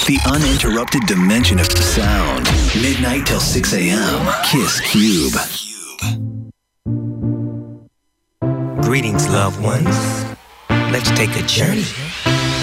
The uninterrupted dimension of sound. Midnight till 6 a.m. Kiss Cube. Greetings, loved ones. Let's take a journey